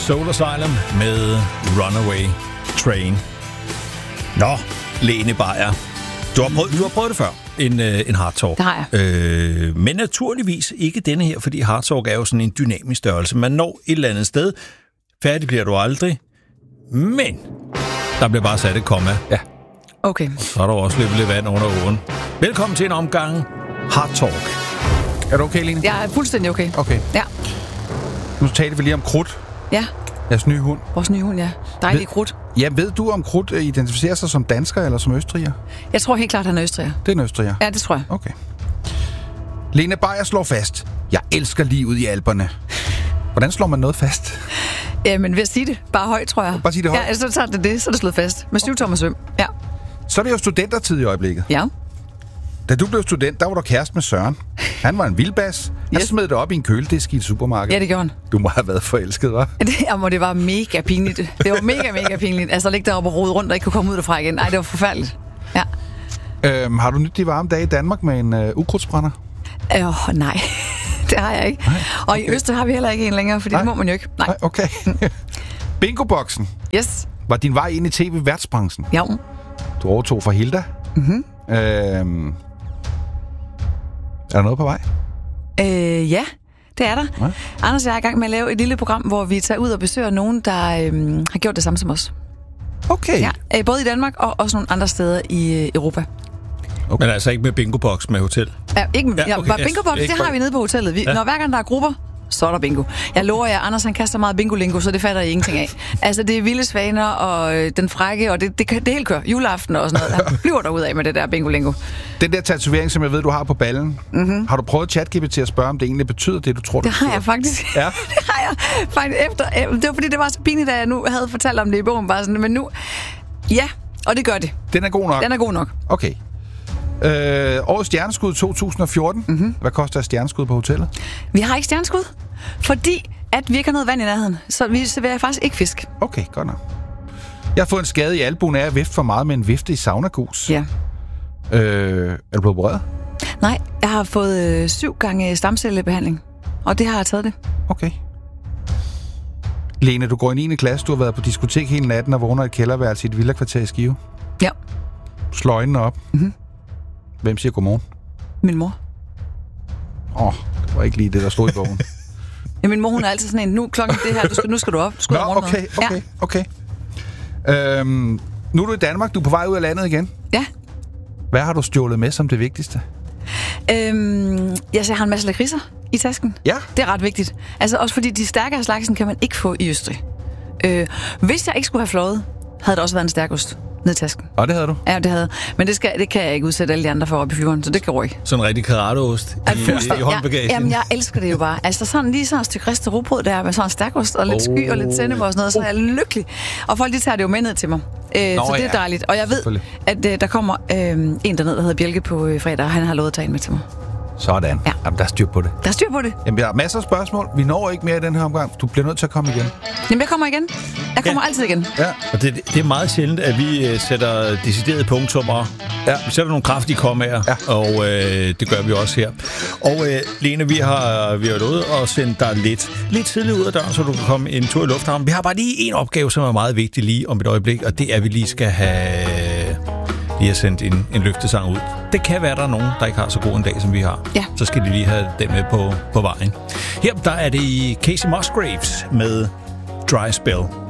Soul Asylum med Runaway Train. Nå, Lene Beyer. Du har prøvet det før, en hard talk. Det har jeg. Men naturligvis ikke denne her, fordi hard talk er jo sådan en dynamisk størrelse. Man når et eller andet sted. Færdig bliver du aldrig. Men der bliver bare sat et komma. Ja. Okay. Og så er der også løbet lidt vand under åen. Velkommen til en omgang hard talk. Er du okay, Lene? Jeg er fuldstændig okay. Okay. Ja. Nu taler vi lige om Krudt. Ja. Jeres nye hund. Vores nye hund, ja. Dejlig Krudt. Ja, ved du om Krudt identificerer sig som dansker eller som østriger? Jeg tror helt klart, han er østriger. Det er en østriger? Ja, det tror jeg. Okay. Lene Beyer slår fast. Jeg elsker livet i Alperne. Hvordan slår man noget fast? Men ved at sige det. Bare højt, tror jeg. Bare sige det højt? Ja, så tager det, så er det slået fast. Med 7 tommer søm. Ja. Så er det jo studentertid i øjeblikket. Ja. Da du blev student, der var du kæreste med Søren. Han var en vildbas. Han smed det op i en køledisk i et supermarked. Ja, det gjorde han. Du må have været forelsket, hva'? Det var mega pinligt. Det var mega pinligt. Altså, at ligge deroppe og rode rundt og ikke kunne komme ud derfra igen. Nej, det var forfærdeligt. Ja. Har du nyt de varme dage i Danmark med en ukrudtsbrænder? Nej. Det har jeg ikke. Nej, okay. Og i Østrig har vi heller ikke en længere, for det må man jo ikke. Nej. Okay. Bingo-boksen. Yes. Var din vej ind i tv-værtsbranchen? Ja. Du overtog fra Hilda. Mhm. Er der noget på vej? Ja, det er der. Ja. Anders og jeg er i gang med at lave et lille program, hvor vi tager ud og besøger nogen, der har gjort det samme som os. Okay. Ja, både i Danmark og også nogle andre steder i Europa. Okay. Men altså ikke med bingo-box med hotel? Ja, ikke med, okay. bingo-box, det har vi nede på hotellet. Når hver gang der er grupper, så er der bingo. Jeg lover jer, Anders han kaster meget bingo-lingo, så det fatter I ingenting af. Altså, det er vilde svaner og den frække, og det hele kører. Juleaften og sådan noget. Han flyver derud af med det der bingo-lingo. Den der tatovering, som jeg ved, du har på ballen, har du prøvet ChatGPT at spørge, om det egentlig betyder det, du tror, det har jeg faktisk. Ja. Det har jeg faktisk efter. Det var fordi, det var så pinligt, at jeg nu havde fortalt om det i bogen. Bare sådan, men nu... Ja, og det gør det. Den er god nok? Den er god nok. Okay. Årets stjerneskud 2014. Hvad koster et stjerneskud på hotellet? Vi har ikke stjerneskud, fordi at vi ikke har noget vand i nærheden. Så vi serverer faktisk ikke fisk. Okay, godt nok. Jeg har fået en skade i albuen af at vifte for meget med en vifte i saunagus. Ja. Er du blevet opereret? Nej, jeg har fået 7 gange stamcellebehandling, og det har jeg taget det. Okay. Lene, du går i 9. klasse, du har været på diskotek hele natten og vågner i et kælderværelse i et villakvarter i Skive. Ja. Slår øjnene op. Hvem siger godmorgen? Min mor. Det var ikke lige det, der stod i bogen. Ja, min mor, hun er altid sådan en, nu klokken det her, nu skal du op. Du skal Okay. Nu er du i Danmark, du er på vej ud af landet igen. Ja. Hvad har du stjålet med som det vigtigste? Jeg har en masse lakridser i tasken. Ja. Det er ret vigtigt. Altså også fordi de stærkere slagsen kan man ikke få i Østrig. Hvis jeg ikke skulle have fløjet, havde der også været en stærkost ned i tasken. Og det havde du? Ja, det havde. Men det kan jeg ikke udsætte alle de andre for op i flyveren, så det går ikke. Sådan en rigtig karateost i håndbagagen. Jamen, jeg elsker det jo bare. Altså sådan lige sådan et stykke ristet rugbrød der med sådan en stærkost og lidt sky og lidt sennep og sådan noget, så er jeg lykkelig. Og folk de tager det jo med ned til mig. Så det er dejligt. Og jeg ved, at der kommer en derned, der hedder Bjelke på fredag, og han har lovet at tage en med til mig. Sådan. Ja. Jamen, der er styr på det. Der er styr på det. Jamen, vi har masser af spørgsmål. Vi når ikke mere i den her omgang. Du bliver nødt til at komme igen. Jamen, jeg kommer igen. Jeg kommer altid igen. Ja. Og det er meget sjældent, at vi sætter deciderede punktummer. Ja. Vi sætter nogle kraftige kommaer, og det gør vi også her. Og Lene, vi har været ude og sendt dig lidt tidligt ud af døren, så du kan komme en tur i lufthavnen. Vi har bare lige en opgave, som er meget vigtig lige om et øjeblik, og det er, at vi lige skal have sendt en løftesang ud. Det kan være, der er nogen, der ikke har så god en dag, som vi har. Ja. Så skal de lige have den med på vejen. Her der er det Casey Musgraves med Dry Spell.